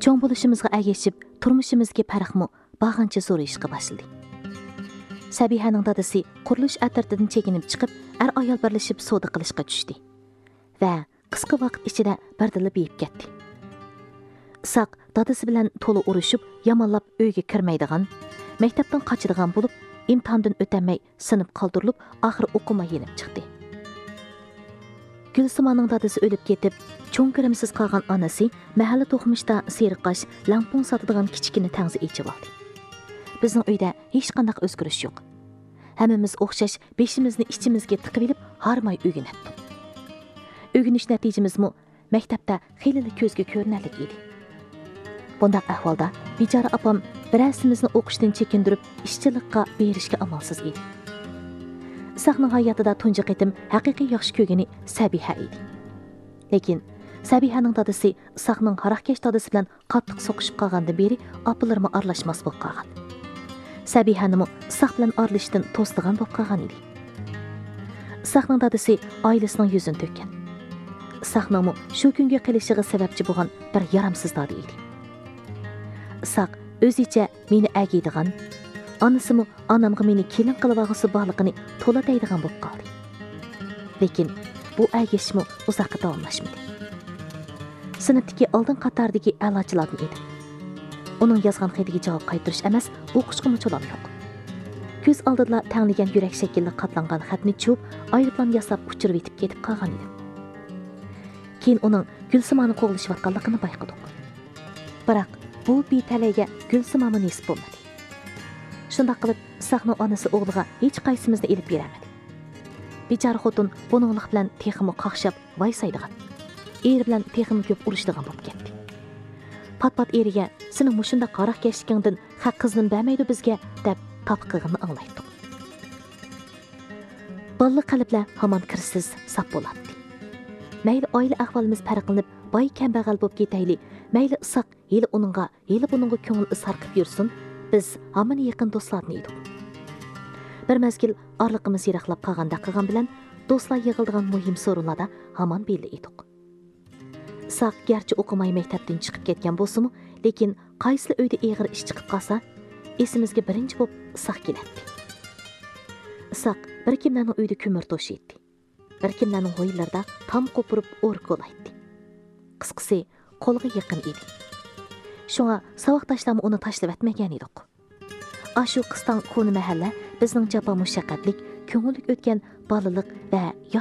cho'ng bo'lishimizga agashib, turmushimizga farqmi bag'ancha so'rashga boshladi. Sabihaning dadasi qurilish atratidan chekinib chiqib, ayol birlashib savdo qilishga tushdi va qisqa vaqt ichida birdila beyib ketdi. Isoq dadasi bilan to'la urushib, yomonlab uyga kirmaydigan, maktabdan qochadigan bo'lib, imtihondan o'tmay sinib qoldirilib, oxiri o'qimay yenib chiqdi. Gulsimonning dadasi o'lib ketib, cho'ng kirimsiz qolgan onasi mahalla to'qmishda seriqash, lampon sotadigan kichkina tangzi ichib oldi. Bizning uyda hech qanday o'zgarish yo'q. Hammamiz o'xshash beshimizni ichimizga tiqib olib, harmay o'rganatdik. O'rganish natijamizmi maktabda xeyli ko'zga ko'rinarli edi. Bundaq ahvolda bechora opam birasimizni o'qishdan chekindirib, ishchilikqa berishga amalsiz edi. Isoqning hayotida tunji qitim haqiqiy yaxshi ko'rgani Sabiha edi. Lekin Sabihaning dadasi Isoqning harakash dadasi bilan qattiq so'qishib qolgandan beri opalarma aralashmas bo'lib qolgan. Sabihanimi Isoq bilan aralashishdan to'sdigan bo'lib qolgan edi. Isoqning dadasi oilasining yuzini to'kkan. Isoqning shu kunga qilishiga sababchi bo'lgan bir yaramsiz dodi edi. Isoq o'zicha meni agiydigan, onasimi onamga meni kelin qilib olg'isi borligini to'la deydigan bo'lib qoldi. Lekin bu agishmi uzoqqa davomlashmadi. Sinfdagi oldin qatordagi a'lochilardan edi. Uning yozgan xatiga javob qaytarish emas, o'qishga cho'lam yo'q. Ko'z oldida tanlagan yurak shaklli qatlangan xatni chub, aeroplan yasab uchirib yetib ketib qolgan edi. Keyin uning Gulsimoni qo'g'lashayotganligini bayqadik. Biroq bu betalayga Gulsimoni nisb bo'lmadi. Shunday qilib, Isoqning onasi o'g'liga hech qaysimizni elib bermadi. Bechora xotin buninglik bilan texmi qaqshab vaysaydigan. Eri bilan texmi ko'p urushdigan bo'lib ketdi. Pat-pat eriga "Sening mushunda qaraq kashligingdan haq qizni bermaydi bizga" deb tapqig'ini anglaydi. Balli qalblar hamon kirsiz sap bo'ladi. Mayli oila ahvolimiz farqlanib, boy kambag'al bo'lib ketayli, mayli Isoq yili uningga, yili buningga ko'ngil izhor qilib yursin, biz hamon yaqin do'stlarni edik. Bir mezgil orliqimiz yiroqlab qolganda qilgan bilan do'stlar yig'ildigan muhim so'rinlarda hamon belli edik. Isoq garchi o'qimay maktabdan chiqib ketgan bo'lsa-mu, lekin qaysi uyda eg'ir ish chiqib qolsa, esimizga birinchi bo'lib Isoq keladi. Isoq bir kimlarning uyda ko'mir to'shiydi. Bir kimlarning hoylarida tam qo'pirib o'rkolaydi. Qisqasi, qo'lga yaqin edi. Shunga savoqdashlarni uni tashlab etmagan edik. Ashu qistan koni mahalla bizning jafo mushaqqatlik, ko'ngillik o'tgan balaliq va